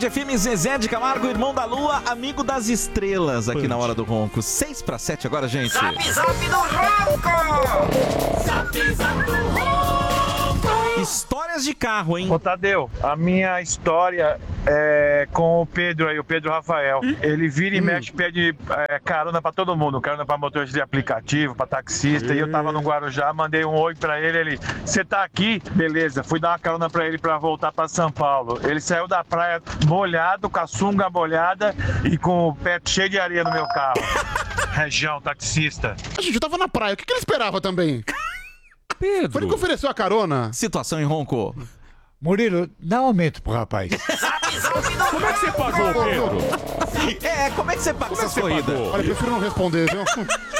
Band FM, Zezé de Camargo, irmão da Lua, amigo das estrelas, aqui na Hora do Ronco. 6:07 agora, gente. Zap Zap do Ronco! Zap Zap do Ronco! Histórias de carro, hein? Ô Tadeu, a minha história é com o Pedro aí, o Pedro Rafael. Ele vira e mexe, pede carona pra todo mundo, carona pra motorista de aplicativo, pra taxista. E eu tava no Guarujá, mandei um oi pra ele, você tá aqui? Beleza, fui dar uma carona pra ele pra voltar pra São Paulo. Ele saiu da praia molhado, com a sunga molhada e com o pé cheio de areia no meu carro. Região, taxista. A gente, eu tava na praia, o que ele esperava também? Pedro. Foi ele que ofereceu a carona? Situação em Ronco. Murilo, dá um aumento pro rapaz. Como é que você pagou, Pedro? Como é que você paga essas corridas? Olha, eu prefiro não responder, viu?